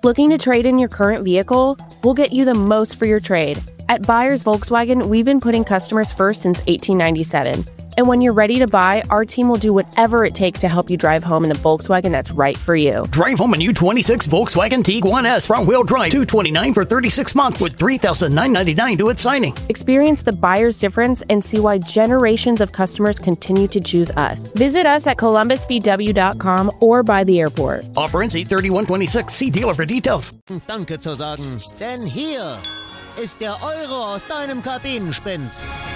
Looking to trade in your current vehicle? We'll get you the most for your trade. At Buyers Volkswagen, we've been putting customers first since 1897. And when you're ready to buy, our team will do whatever it takes to help you drive home in the Volkswagen that's right for you. Drive home a new 26 Volkswagen Tiguan S front-wheel drive, $229 for 36 months with $3,999 due at signing. Experience the buyer's difference and see why generations of customers continue to choose us. Visit us at columbusvw.com or by the airport. Offer ends 8/31/26. See dealer for details. Danke zu sagen, denn hier ist der Euro aus deinem Kabinenspind.